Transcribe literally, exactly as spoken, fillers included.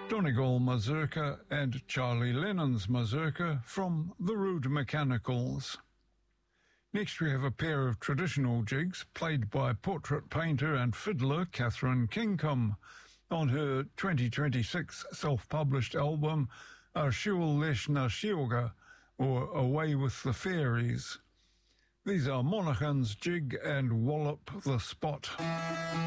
Donegal mazurka and Charlie Lennon's mazurka from the Rude Mechanicals. Next we have a pair of traditional jigs played by portrait painter and fiddler Catherine Kincombe on her twenty twenty-six self-published album Arshul Lesh na Shioga, or Away with the Fairies. These are Monaghan's Jig and Wallop the Spot.